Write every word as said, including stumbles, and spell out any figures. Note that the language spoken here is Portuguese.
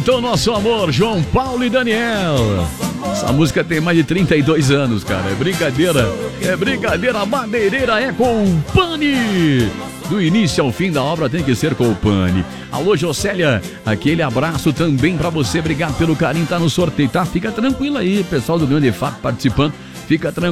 Então, nosso amor, João Paulo e Daniel. Essa música tem mais de trinta e dois anos, cara. É brincadeira. É brincadeira. A madeireira é com o Pani. Do início ao fim da obra tem que ser com o Pani. Alô, Jocélia, aquele abraço também pra você. Obrigado pelo carinho, tá no sorteio, tá? Fica tranquilo aí, pessoal do Grande F A P participando. Fica tranquilo.